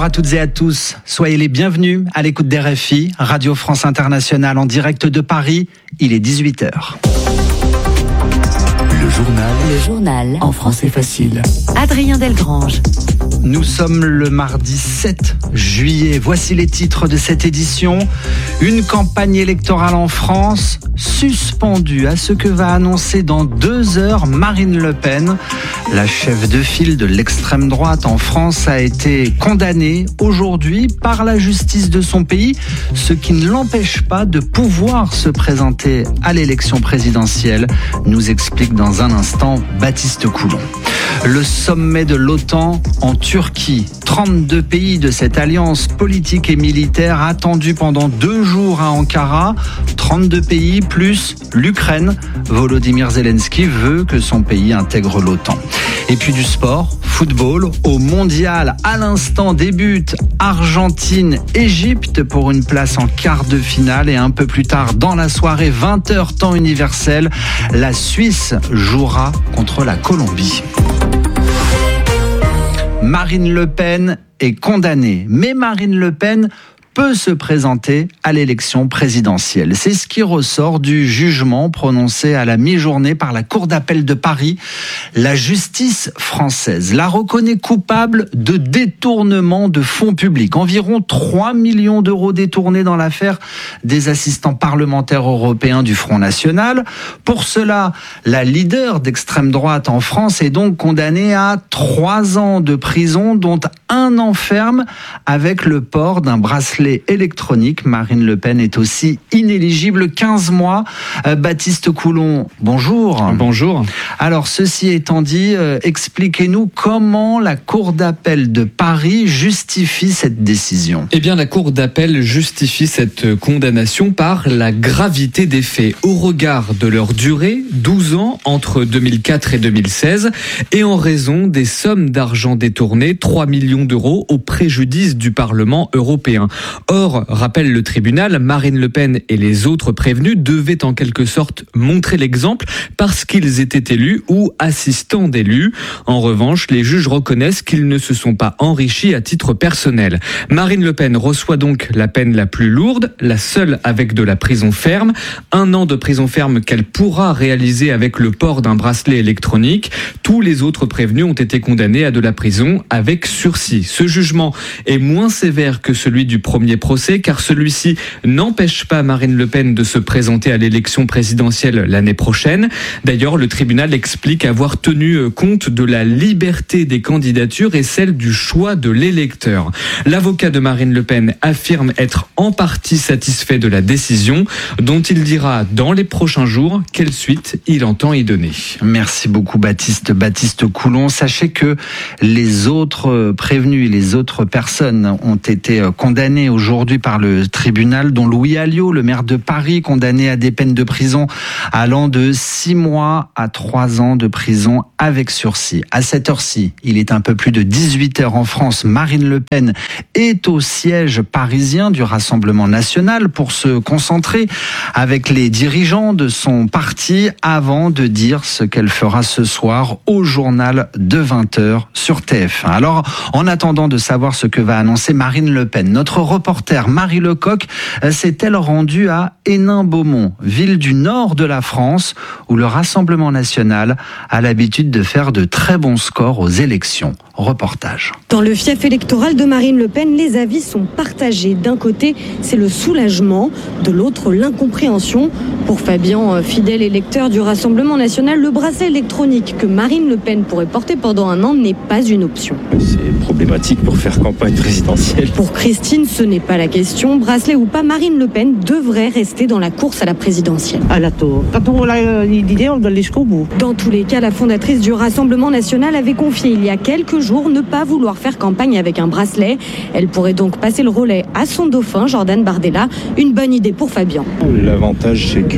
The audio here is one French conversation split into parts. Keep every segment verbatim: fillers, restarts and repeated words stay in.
Bonjour à toutes et à tous, soyez les bienvenus à l'écoute d'R F I, Radio France Internationale en direct de Paris, il est dix-huit heures. Le journal. Le journal. En français facile. Adrien Delgrange. Nous sommes le mardi sept juillet. Voici les titres de cette édition. Une campagne électorale en France suspendue à ce que va annoncer dans deux heures Marine Le Pen. La chef de file de l'extrême droite en France a été condamnée aujourd'hui par la justice de son pays, ce qui ne l'empêche pas de pouvoir se présenter à l'élection présidentielle, nous explique dans un instant Baptiste Coulon. Le sommet de l'OTAN en Turquie. trente-deux pays de cette alliance politique et militaire attendu pendant deux jours à Ankara. trente-deux pays plus l'Ukraine. Volodymyr Zelensky veut que son pays intègre l'OTAN. Et puis du sport, football, au mondial, à l'instant débute Argentine-Égypte pour une place en quart de finale. Et un peu plus tard dans la soirée, vingt heures temps universel, la Suisse jouera contre la Colombie. Marine Le Pen est condamnée, mais Marine Le Pen peut se présenter à l'élection présidentielle. C'est ce qui ressort du jugement prononcé à la mi-journée par la Cour d'appel de Paris. La justice française la reconnaît coupable de détournement de fonds publics. Environ trois millions d'euros détournés dans l'affaire des assistants parlementaires européens du Front National. Pour cela, la leader d'extrême droite en France est donc condamnée à trois ans de prison, dont un an ferme avec le port d'un bracelet électronique. Marine Le Pen est aussi inéligible quinze mois. Euh, Baptiste Coulon, bonjour. Bonjour. Alors, ceci étant dit, euh, expliquez-nous comment la Cour d'appel de Paris justifie cette décision. Eh bien, la Cour d'appel justifie cette condamnation par la gravité des faits. Au regard de leur durée, douze ans entre deux mille quatre et deux mille seize, et en raison des sommes d'argent détournées, trois millions d'euros au préjudice du Parlement européen. Or, rappelle le tribunal, Marine Le Pen et les autres prévenus devaient en quelque sorte montrer l'exemple parce qu'ils étaient élus ou assistants d'élus. En revanche, les juges reconnaissent qu'ils ne se sont pas enrichis à titre personnel. Marine Le Pen reçoit donc la peine la plus lourde, la seule avec de la prison ferme. Un an de prison ferme qu'elle pourra réaliser avec le port d'un bracelet électronique. Tous les autres prévenus ont été condamnés à de la prison avec sursis. Ce jugement est moins sévère que celui du premier procès, car celui-ci n'empêche pas Marine Le Pen de se présenter à l'élection présidentielle l'année prochaine. D'ailleurs, le tribunal explique avoir tenu compte de la liberté des candidatures et celle du choix de l'électeur. L'avocat de Marine Le Pen affirme être en partie satisfait de la décision, dont il dira dans les prochains jours quelle suite il entend y donner. Merci beaucoup Baptiste. Baptiste Coulon, sachez que les autres prévenus et les autres personnes ont été condamnées aujourd'hui par le tribunal, dont Louis Alliot, le maire de Paris, condamné à des peines de prison allant de six mois à trois ans de prison avec sursis. À cette heure-ci, il est un peu plus de dix-huit heures en France. Marine Le Pen est au siège parisien du Rassemblement national pour se concentrer avec les dirigeants de son parti avant de dire ce qu'elle fera ce soir au journal de vingt heures sur T F un. Alors, en attendant de savoir ce que va annoncer Marine Le Pen, notre reporter Marie Lecoq s'est-elle rendue à Hénin-Beaumont, ville du nord de la France, où le Rassemblement national a l'habitude de faire de très bons scores aux élections. Reportage. Dans le fief électoral de Marine Le Pen, les avis sont partagés. D'un côté, c'est le soulagement, de l'autre, l'incompréhension. Pour Fabien, fidèle électeur du Rassemblement national, le bracelet électronique que Marine Le Pen pourrait porter pendant un an n'est pas une option. C'est problématique pour faire campagne présidentielle. Pour Christine, ce n'est pas la question. Bracelet ou pas, Marine Le Pen devrait rester dans la course à la présidentielle. À la tour. Quand on a l'idée, on doit aller jusqu'au bout. Dans tous les cas, la fondatrice du Rassemblement national avait confié il y a quelques jours ne pas vouloir faire campagne avec un bracelet. Elle pourrait donc passer le relais à son dauphin, Jordan Bardella. Une bonne idée pour Fabien. L'avantage, c'est que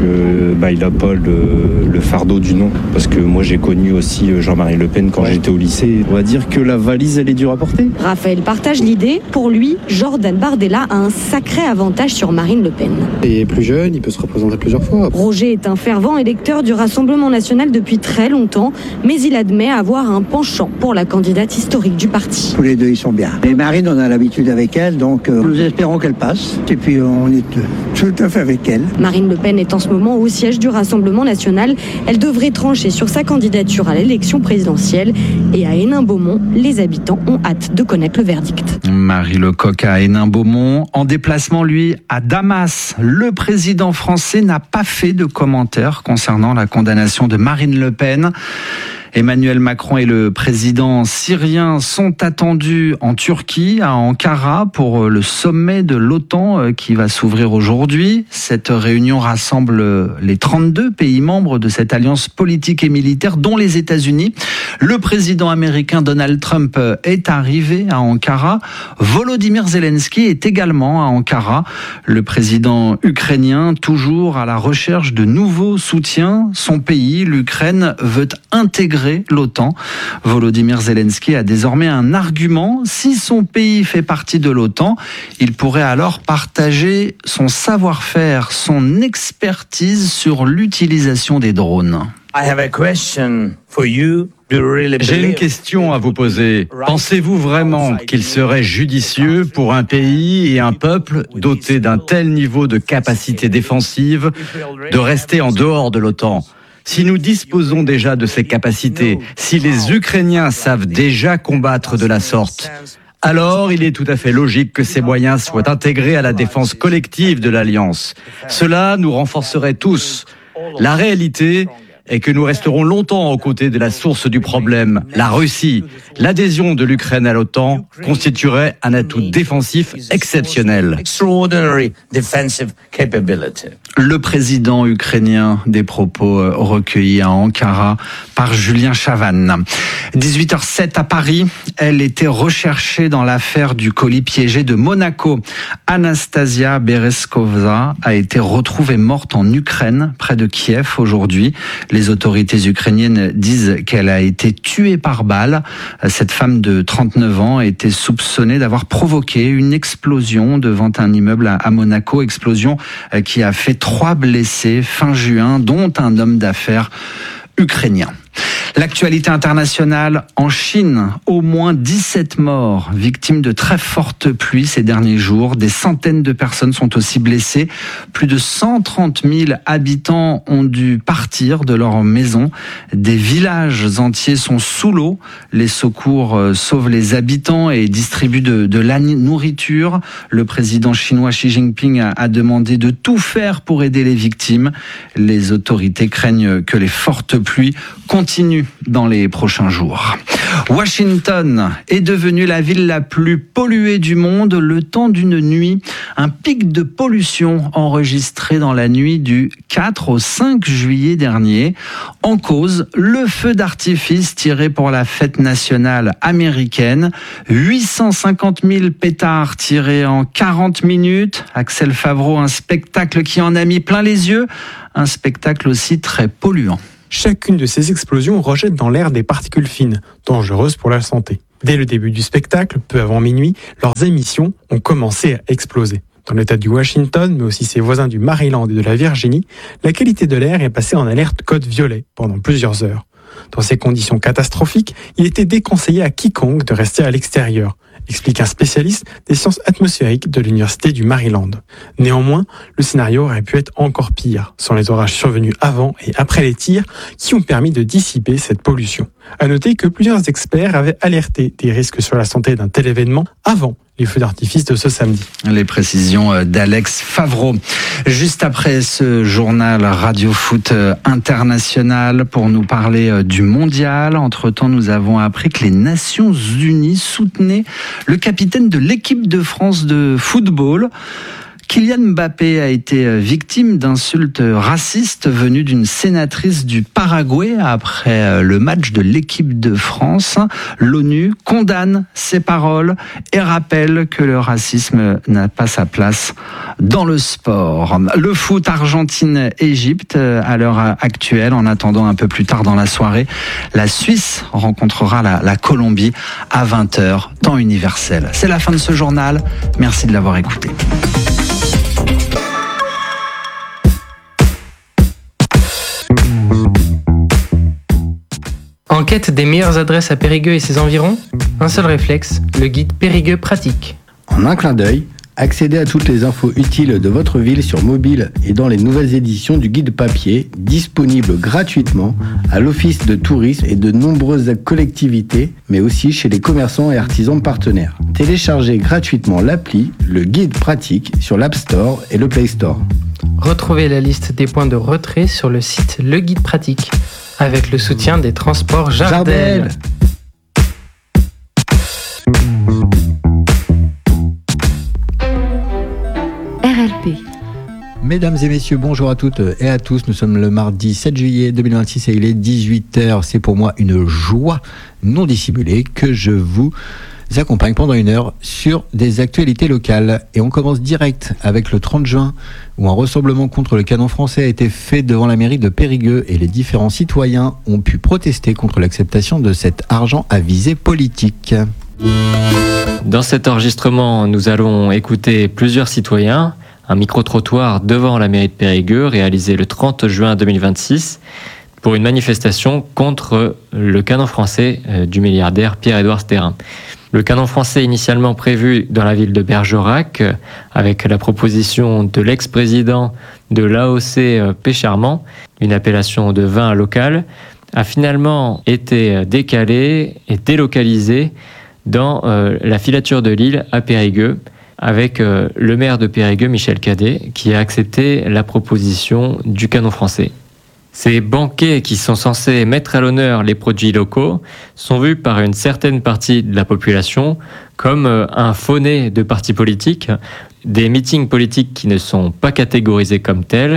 que bah, il n'a pas le, le fardeau du nom. Parce que moi j'ai connu aussi Jean-Marie Le Pen quand ouais. j'étais au lycée. On va dire que la valise elle est dure à porter. Raphaël partage l'idée. Pour lui, Jordan Bardella a un sacré avantage sur Marine Le Pen. Il est plus jeune, il peut se représenter plusieurs fois. Roger est un fervent électeur du Rassemblement national depuis très longtemps, mais il admet avoir un penchant pour la candidate historique du parti. Tous les deux ils sont bien. Et Marine, on a l'habitude avec elle, donc euh, nous espérons qu'elle passe. Et puis on est tout à fait avec elle. Marine Le Pen est en ce moment au siège du Rassemblement national. Elle devrait trancher sur sa candidature à l'élection présidentielle. Et à Hénin-Beaumont, les habitants ont hâte de connaître le verdict. Marie Lecoq à Hénin-Beaumont. En déplacement, lui, à Damas. Le président français n'a pas fait de commentaires concernant la condamnation de Marine Le Pen. Emmanuel Macron et le président syrien sont attendus en Turquie, à Ankara, pour le sommet de l'OTAN qui va s'ouvrir aujourd'hui. Cette réunion rassemble les trente-deux pays membres de cette alliance politique et militaire, dont les États-Unis. Le président américain Donald Trump est arrivé à Ankara. Volodymyr Zelensky est également à Ankara. Le président ukrainien, toujours à la recherche de nouveaux soutiens. Son pays, l'Ukraine, veut intégrer l'OTAN. Volodymyr Zelensky a désormais un argument. Si son pays fait partie de l'OTAN, il pourrait alors partager son savoir-faire, son expertise sur l'utilisation des drones. I have a question for you. J'ai une question à vous poser. Pensez-vous vraiment qu'il serait judicieux pour un pays et un peuple doté d'un tel niveau de capacité défensive de rester en dehors de l'OTAN ? Si nous disposons déjà de ces capacités, si les Ukrainiens savent déjà combattre de la sorte, alors il est tout à fait logique que ces moyens soient intégrés à la défense collective de l'Alliance. Cela nous renforcerait tous. La réalité est que nous resterons longtemps aux côtés de la source du problème, la Russie. L'adhésion de l'Ukraine à l'OTAN constituerait un atout défensif exceptionnel. Le président ukrainien, des propos recueillis à Ankara par Julien Chavannes. dix-huit heures sept à Paris, elle était recherchée dans l'affaire du colis piégé de Monaco. Anastasia Berezkova a été retrouvée morte en Ukraine, près de Kiev aujourd'hui. Les autorités ukrainiennes disent qu'elle a été tuée par balle. Cette femme de trente-neuf ans était soupçonnée d'avoir provoqué une explosion devant un immeuble à Monaco, explosion qui a fait trois blessés fin juin, dont un homme d'affaires ukrainien. L'actualité internationale en Chine, au moins dix-sept morts, victimes de très fortes pluies ces derniers jours. Des centaines de personnes sont aussi blessées. Plus de cent trente mille habitants ont dû partir de leur maison. Des villages entiers sont sous l'eau. Les secours sauvent les habitants et distribuent de, de la nourriture. Le président chinois Xi Jinping a, a demandé de tout faire pour aider les victimes. Les autorités craignent que les fortes pluies continuent dans les prochains jours. Washington est devenue la ville la plus polluée du monde le temps d'une nuit. Un pic de pollution enregistré dans la nuit du quatre au cinq juillet dernier. En cause, le feu d'artifice tiré pour la fête nationale américaine. huit cent cinquante mille pétards tirés en quarante minutes. Axel Favreau, un spectacle qui en a mis plein les yeux. Un spectacle aussi très polluant. Chacune de ces explosions rejette dans l'air des particules fines, dangereuses pour la santé. Dès le début du spectacle, peu avant minuit, leurs émissions ont commencé à exploser. Dans l'État du Washington, mais aussi ses voisins du Maryland et de la Virginie, la qualité de l'air est passée en alerte code violet pendant plusieurs heures. Dans ces conditions catastrophiques, il était déconseillé à quiconque de rester à l'extérieur, explique un spécialiste des sciences atmosphériques de l'Université du Maryland. Néanmoins, le scénario aurait pu être encore pire, sans les orages survenus avant et après les tirs qui ont permis de dissiper cette pollution. À noter que plusieurs experts avaient alerté des risques sur la santé d'un tel événement avant les feux d'artifice de ce samedi. Les précisions d'Alex Favreau. Juste après ce journal Radio Foot International pour nous parler du mondial. Entre-temps, nous avons appris que les Nations Unies soutenaient le capitaine de l'équipe de France de football Kylian Mbappé a été victime d'insultes racistes venues d'une sénatrice du Paraguay après le match de l'équipe de France. L'ONU condamne ces paroles et rappelle que le racisme n'a pas sa place dans le sport. Le foot Argentine-Égypte à l'heure actuelle. En attendant, un peu plus tard dans la soirée, la Suisse rencontrera la, la Colombie à vingt heures, temps universel. C'est la fin de ce journal. Merci de l'avoir écouté. En quête des meilleures adresses à Périgueux et ses environs, un seul réflexe, le guide Périgueux pratique. En un clin d'œil, accédez à toutes les infos utiles de votre ville sur mobile et dans les nouvelles éditions du guide papier, disponible gratuitement à l'Office de tourisme et de nombreuses collectivités, mais aussi chez les commerçants et artisans partenaires. Téléchargez gratuitement l'appli, le guide pratique, sur l'App Store et le Play Store. Retrouvez la liste des points de retrait sur le site Le Guide Pratique, avec le soutien des transports Jardel. R L P. Mesdames et messieurs, bonjour à toutes et à tous. Nous sommes le mardi sept juillet deux mille vingt-six et il est dix-huit heures. C'est pour moi une joie non dissimulée que je vous accompagne pendant une heure sur des actualités locales. Et on commence direct avec le trente juin, où un rassemblement contre le canon français a été fait devant la mairie de Périgueux et les différents citoyens ont pu protester contre l'acceptation de cet argent à visée politique. Dans cet enregistrement, nous allons écouter plusieurs citoyens. Un micro-trottoir devant la mairie de Périgueux, réalisé le trente juin deux mille vingt-six, pour une manifestation contre le canon français du milliardaire Pierre-Édouard Sterrin. Le canon français initialement prévu dans la ville de Bergerac, avec la proposition de l'ex-président de l'A O C Pécharmant, une appellation de vin local, a finalement été décalé et délocalisé dans euh, la filature de Lille à Périgueux, avec euh, le maire de Périgueux, Michel Cadet, qui a accepté la proposition du canon français. Ces banquets qui sont censés mettre à l'honneur les produits locaux sont vus par une certaine partie de la population comme euh, un faux-nez de partis politiques, des meetings politiques qui ne sont pas catégorisés comme tels,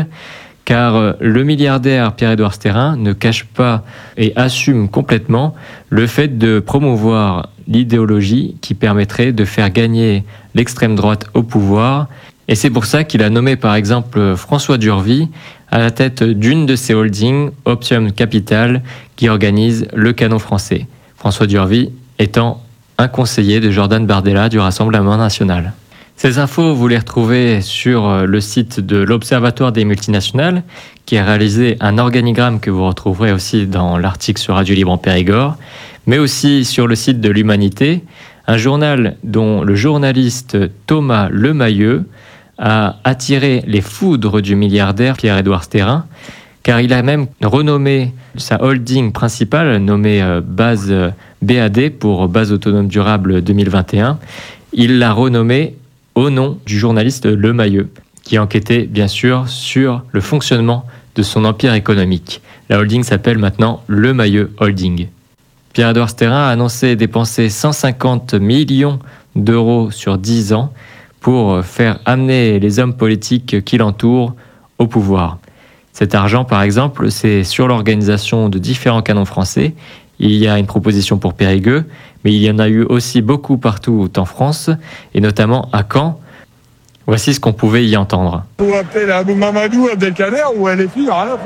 car le milliardaire Pierre-Édouard Sterrin ne cache pas et assume complètement le fait de promouvoir l'idéologie qui permettrait de faire gagner l'extrême droite au pouvoir. Et c'est pour ça qu'il a nommé par exemple François Durvy à la tête d'une de ses holdings, Optium Capital, qui organise le canon français. François Durvy étant un conseiller de Jordan Bardella du Rassemblement national. Ces infos, vous les retrouvez sur le site de l'Observatoire des multinationales, qui a réalisé un organigramme que vous retrouverez aussi dans l'article sur Radio Libre en Périgord, mais aussi sur le site de l'Humanité, un journal dont le journaliste Thomas Lemayeux a attiré les foudres du milliardaire Pierre-Édouard Sterrin, car il a même renommé sa holding principale, nommée Base B A D pour Base Autonome Durable deux mille vingt et un, il l'a renommée au nom du journaliste Lemayeux, qui enquêtait bien sûr sur le fonctionnement de son empire économique. La holding s'appelle maintenant Lemayeux Holding. Pierre-Édouard Sterrin a annoncé dépenser cent cinquante millions d'euros sur dix ans pour faire amener les hommes politiques qui l'entourent au pouvoir. Cet argent, par exemple, c'est sur l'organisation de différents canons français. Il y a une proposition pour Périgueux, mais il y en a eu aussi beaucoup partout en France, et notamment à Caen. Voici ce qu'on pouvait y entendre. Vous appelez Abou Mamadou, Abdelkader ou L F I, rien.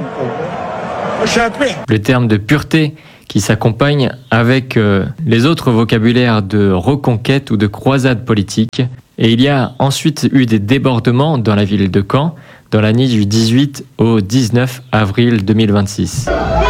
Je suis un prêt. Le terme de pureté qui s'accompagne avec euh, les autres vocabulaires de reconquête ou de croisade politique. Et il y a ensuite eu des débordements dans la ville de Caen, dans la nuit du dix-huit au dix-neuf avril deux mille vingt-six.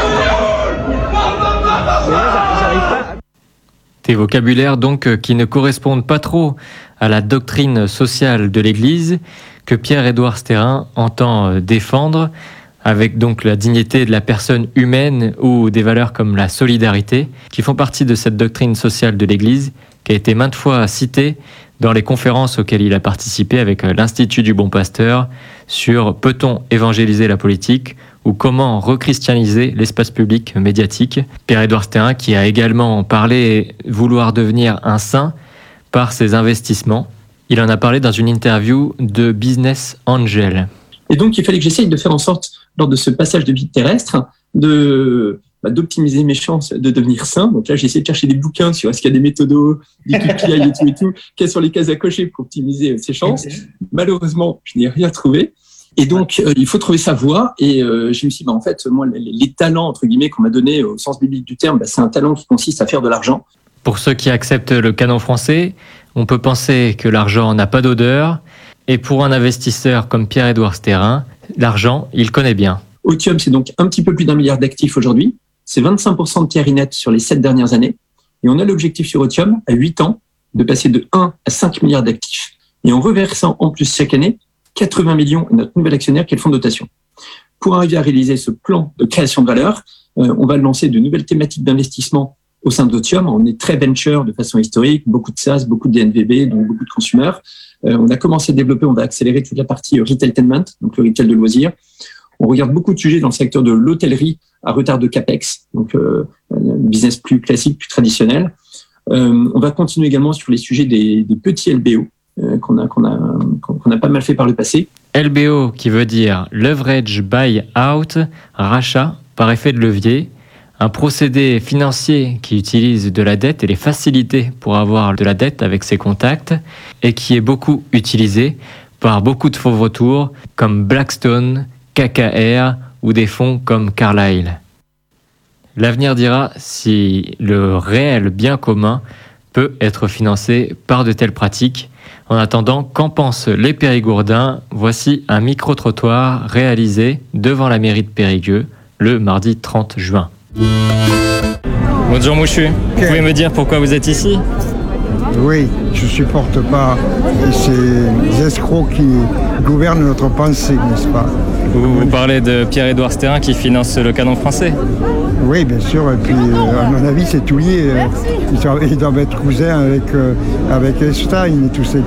Des vocabulaires donc qui ne correspondent pas trop à la doctrine sociale de l'Église que Pierre-Édouard Sterrin entend défendre, avec donc la dignité de la personne humaine ou des valeurs comme la solidarité, qui font partie de cette doctrine sociale de l'Église, qui a été maintes fois citée dans les conférences auxquelles il a participé avec l'Institut du Bon Pasteur sur peut-on évangéliser la politique ou comment rechristianiser l'espace public médiatique. Pierre-Édouard Sterrin qui a également parlé vouloir devenir un saint par ses investissements. Il en a parlé dans une interview de Business Angel. Et donc, il fallait que j'essaye de faire en sorte, lors de ce passage de vie terrestre, de, bah, d'optimiser mes chances de devenir sain. Donc là, j'ai essayé de chercher des bouquins sur est-ce qu'il y a des méthodos, des K P I et tout et tout, quelles sont les cases à cocher pour optimiser ces chances. Malheureusement, je n'ai rien trouvé. Et donc, euh, il faut trouver sa voie. Et euh, je me suis dit, bah, en fait, moi, les, les talents, entre guillemets, qu'on m'a donné au sens biblique du terme, bah, c'est un talent qui consiste à faire de l'argent. Pour ceux qui acceptent le canon français, on peut penser que l'argent n'a pas d'odeur. Et pour un investisseur comme Pierre-Édouard Stérin, l'argent, il connaît bien. Otium, c'est donc un petit peu plus d'un milliard d'actifs aujourd'hui. C'est vingt-cinq pour cent de T R I net sur les sept dernières années. Et on a l'objectif sur Otium, à huit ans, de passer de un à cinq milliards d'actifs. Et en reversant en plus chaque année quatre-vingts millions à notre nouvel actionnaire qui est le fonds de dotation. Pour arriver à réaliser ce plan de création de valeur, euh, on va lancer de nouvelles thématiques d'investissement au sein d'Otium. On est très venture de façon historique, beaucoup de SaaS, beaucoup de D N V B, donc beaucoup de consumers. Euh, on a commencé à développer, on va accélérer toute la partie retailtainment, donc le retail de loisirs. On regarde beaucoup de sujets dans le secteur de l'hôtellerie à retard de capex, donc euh, un business plus classique, plus traditionnel. Euh, on va continuer également sur les sujets des, des petits L B O euh, qu'on a, qu'on a, qu'on a pas mal fait par le passé. L B O qui veut dire leverage buy out, rachat par effet de levier. Un procédé financier qui utilise de la dette et les facilités pour avoir de la dette avec ses contacts et qui est beaucoup utilisé par beaucoup de fonds vautours comme Blackstone, K K R ou des fonds comme Carlyle. L'avenir dira si le réel bien commun peut être financé par de telles pratiques. En attendant, qu'en pensent les Périgourdins ? Voici un micro-trottoir réalisé devant la mairie de Périgueux le mardi trente juin. Bonjour Mouchu, vous pouvez me dire pourquoi vous êtes ici ? Oui, je ne supporte pas ces escrocs qui gouvernent notre pensée, n'est-ce pas ? Vous, vous parlez de Pierre-Édouard Stérin qui finance le canon français ? Oui, bien sûr, et puis à mon avis c'est tout lié. Ils doivent, ils doivent être cousins avec, euh, avec Einstein et tous ces...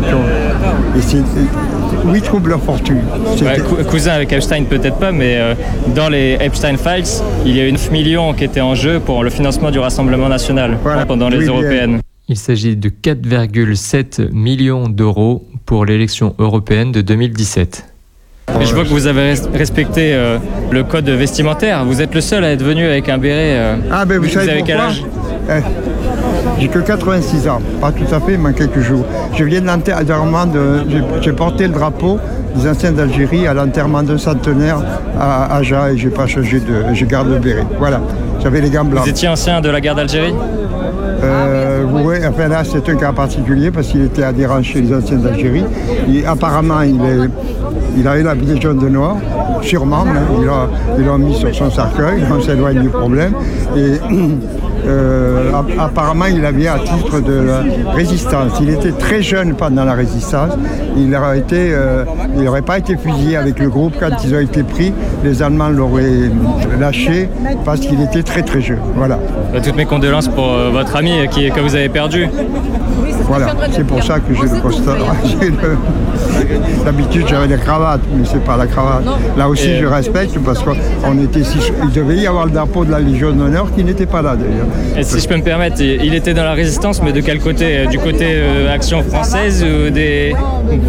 Et c'est, où ils trouvent leur fortune. Ouais, cou- cousin avec Epstein peut-être pas, mais euh, dans les Epstein Files, il y a eu neuf millions qui étaient en jeu pour le financement du Rassemblement National voilà. pendant les oui, européennes. Bien. Il s'agit de quatre virgule sept millions d'euros pour l'élection européenne de deux mille dix-sept. Et je vois que vous avez respecté euh, le code vestimentaire. Vous êtes le seul à être venu avec un béret. Euh, ah ben vous, vous savez avez pourquoi quel âge ? eh, J'ai que quatre-vingt-six ans, pas tout à fait, mais quelques jours. Je viens de l'enterrement de... J'ai, j'ai porté le drapeau des anciens d'Algérie à l'enterrement d'un centenaire à Aja et j'ai pas changé de... Je garde le béret. Voilà, j'avais les gants blancs. Vous étiez ancien de la guerre d'Algérie ? Euh, oui, enfin là c'est un cas particulier parce qu'il était adhérent chez les anciens d'Algérie. Et apparemment il, est, il a eu la Légion de Noir, sûrement, hein, il l'a il a mis sur son cercueil, on s'éloigne du problème. Et euh, apparemment il avait à titre de la résistance. Il était très jeune pendant la résistance. Il n'aurait euh, pas été fusillé avec le groupe quand ils ont été pris. Les Allemands l'auraient lâché parce qu'il était très très jeune. Voilà. Toutes mes condoléances pour euh, votre ami qui, que vous avez perdu. Voilà, c'est pour ça que j'ai le constat. J'ai le... D'habitude j'avais la cravate, mais c'est pas la cravate. Là aussi Et... je respecte parce qu'on était six... Il devait y avoir le drapeau de la Légion d'honneur qui n'était pas là d'ailleurs. Et si je peux me permettre, il était dans la résistance, mais de quel côté ? Du côté euh, Action française ou des groupuscules ?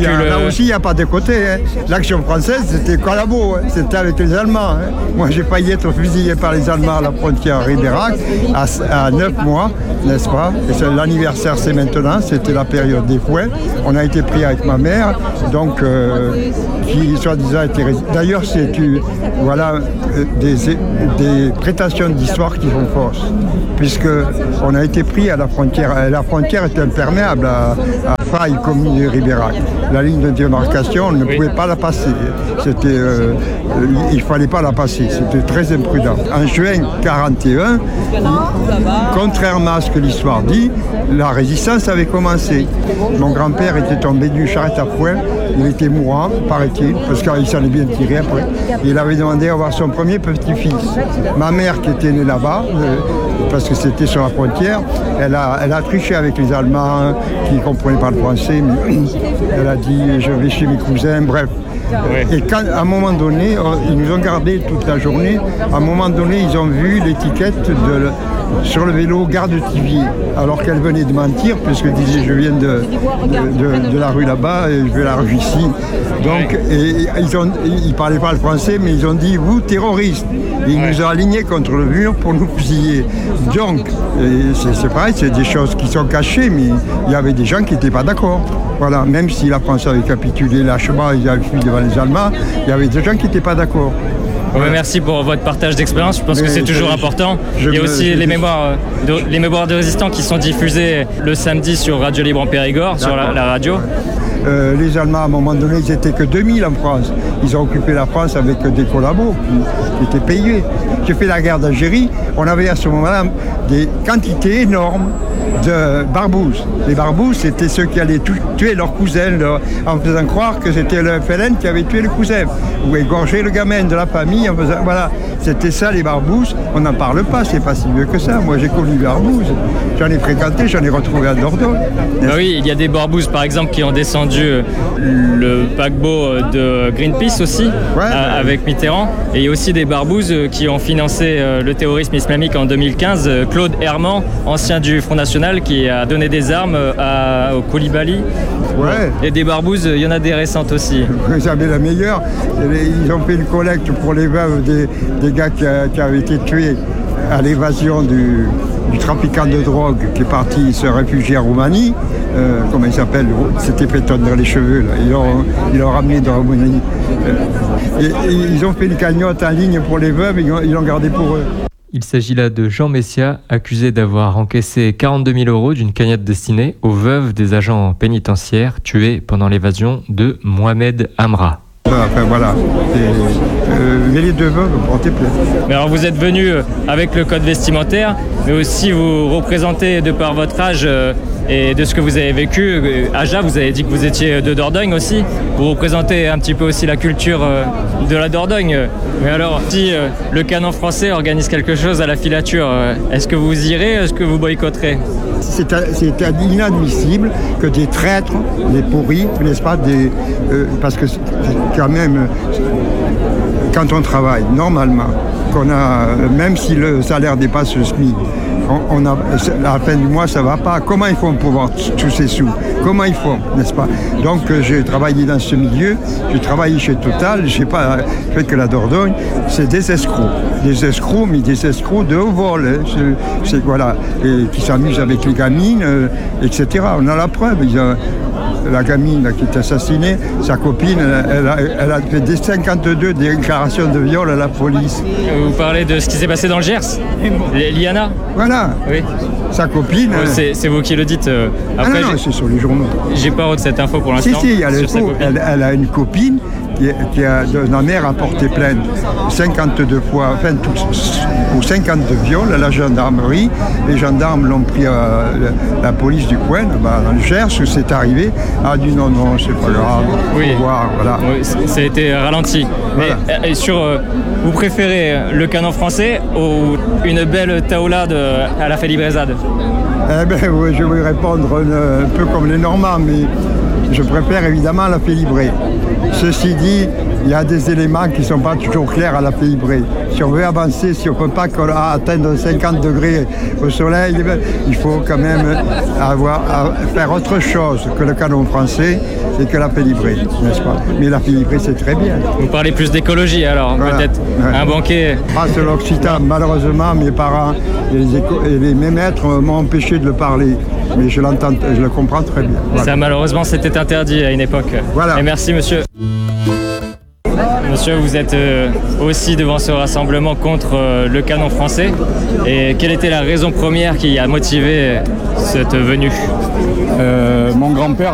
Ah là aussi il n'y a pas de côté. Hein. L'Action française c'était collabo, hein. C'était avec les Allemands. Hein. Moi j'ai failli être fusillé par les Allemands à la frontière Ribérac à, à neuf mois, n'est-ce pas ? Et c'est, l'anniversaire c'est maintenant, c'était la période des fouets. On a été pris avec ma mère, donc euh, qui soi-disant était résistante. D'ailleurs, c'est euh, voilà, euh, des, des prétentions d'histoire qui font force, puisque on a été pris à la frontière. La frontière était imperméable à, à Faille, commune de Ribérac. La ligne de démarcation, on ne oui. pouvait pas la passer. C'était, euh, il ne fallait pas la passer. C'était très imprudent. En juin quarante et un, contrairement à ce que l'histoire dit, la résistance avait commencé. Mon grand-père était tombé d'une charrette à foin, il était mourant, paraît-il, parce qu'il s'en est bien tiré après. Il avait demandé à avoir son premier petit-fils. Ma mère, qui était née là-bas, euh, parce que c'était sur la frontière, elle a, elle a triché avec les Allemands, qui ne comprenaient pas le français, mais elle a dit « je vais chez mes cousins », bref. Ouais. Et quand, à un moment donné, ils nous ont gardés toute la journée. À un moment donné, ils ont vu l'étiquette de, sur le vélo Gare de Thiviers, alors qu'elle venait de mentir, puisqu'elle disait je viens de, de, de, de la rue là-bas et je vais à la rue ici. Donc, et, ils ont, ils parlaient pas le français, mais ils ont dit vous terroristes. Et ils nous ont alignés contre le mur pour nous fusiller. Donc, c'est, c'est pareil, c'est des choses qui sont cachées, mais il y avait des gens qui n'étaient pas d'accord. Voilà, même si la France avait capitulé lâchement, ils avaient fui devant les Allemands, il y avait des gens qui n'étaient pas d'accord. Ouais, merci pour votre partage d'expérience, je pense mais que c'est toujours je, important. Je, il y a aussi les mémoires, de, les mémoires de résistants qui sont diffusées le samedi sur Radio Libre en Périgord, D'accord. sur la, la radio. Euh, les Allemands, à un moment donné, ils n'étaient que deux mille en France. Ils ont occupé la France avec des collabos qui, qui étaient payés. J'ai fait la guerre d'Algérie. On avait à ce moment-là des quantités énormes de barbouzes. Les barbouzes, c'était ceux qui allaient tuer leurs cousins leur, en faisant croire que c'était le F L N qui avait tué le cousin ou égorgé le gamin de la famille. En faisant, voilà, c'était ça les barbouzes. On n'en parle pas, c'est pas si vieux que ça. Moi, j'ai connu les barbouzes. J'en ai fréquenté, j'en ai retrouvé à Dordogne. Ah oui, il y a des barbouzes, par exemple, qui ont descendu le paquebot de Greenpeace aussi, ouais, à, avec Mitterrand. Et il y a aussi des barbouzes qui ont financé le terrorisme islamique en deux mille quinze. Claude Herman, ancien du Front National, qui a donné des armes à, au Koulibaly. Ouais. Et des barbouzes, il y en a des récentes aussi. Vous avez la meilleure. Ils ont fait une collecte pour les veuves des, des gars qui, a, qui avaient été tués à l'évasion du, du trafiquant de drogue qui est parti se réfugier en Roumanie. Euh, comment il s'appelle? C'était fait tondre les cheveux. Là. Ils, l'ont, ils l'ont ramené de Roumanie. Euh, et, et ils ont fait une cagnotte en ligne pour les veuves, ils, ont, ils l'ont gardé pour eux. Il s'agit là de Jean Messia, accusé d'avoir encaissé quarante-deux mille euros d'une cagnotte destinée aux veuves des agents pénitentiaires tués pendant l'évasion de Mohamed Amra. Enfin voilà, et, euh, mais les deux veuves portaient plainte. Mais alors vous êtes venu avec le code vestimentaire, mais aussi vous représentez de par votre âge euh, et de ce que vous avez vécu. Aja, vous avez dit que vous étiez de Dordogne aussi. Vous représentez un petit peu aussi la culture euh, de la Dordogne. Mais alors, si euh, le canon français organise quelque chose à la filature, euh, est-ce que vous irez, est-ce que vous boycotterez? C'est, c'est inadmissible que des traîtres, des pourris, n'est-ce pas, des, euh, parce que c'est quand même, quand on travaille normalement, qu'on a, même si le salaire dépasse le SMIC, on, on a, à la fin du mois, ça ne va pas. Comment ils font pour avoir tous ces sous? Comment ils font, n'est-ce pas? Donc, j'ai travaillé dans ce milieu, j'ai travaillé chez Total, je n'ai pas fait que la Dordogne, c'est des escrocs. Des escrocs, mais des escrocs de haut vol, hein. c'est, c'est, voilà, et qui s'amusent avec les gamines, euh, et cetera. On a la preuve. Ils ont, la gamine là, qui est assassinée, sa copine, elle, elle, a, elle a fait des cinquante-deux déclarations de viol à la police. Vous parlez de ce qui s'est passé dans le Gers, Liana? Voilà. Oui. Sa copine. Oh, c'est, c'est vous qui le dites. Euh, après, ah non, non, c'est sur les journaux. J'ai pas de cette info pour l'instant. Si, si, il y a l'info. Elle, elle a une copine qui, qui a, ma mère a porté plainte cinquante-deux fois, enfin, tout, pour cinquante-deux viols à la gendarmerie. Les gendarmes l'ont pris à la, la police du coin, bah, dans le Gers, où c'est arrivé. A dit non, non, c'est pas grave, oui. Faut voir, voilà. Oui, ça a été ralenti. Voilà. Et, et sur, euh, vous préférez le canon français ou une belle taoula de, à la Félibrésade? Eh bien, oui, je vais répondre un, un peu comme les Normands, mais je préfère évidemment la Félibrée. Ceci dit, il y a des éléments qui ne sont pas toujours clairs à la Félibrée. Si on veut avancer, si on ne peut pas atteindre cinquante degrés au soleil, il faut quand même avoir, à faire autre chose que le canon français et que la Félibrée, n'est-ce pas? Mais la Félibrée, c'est très bien. Vous parlez plus d'écologie alors, voilà. Peut-être ouais. Un banquet. Ah, c'est l'Occitan. Malheureusement, mes parents et les, éco- et les mes maîtres m'ont empêché de le parler. Mais je l'entends, je le comprends très bien. Voilà. Ça, malheureusement, c'était interdit à une époque. Voilà. Et merci, monsieur. Monsieur, vous êtes euh, aussi devant ce rassemblement contre euh, le canon français. Et quelle était la raison première qui a motivé cette venue? euh, Mon grand-père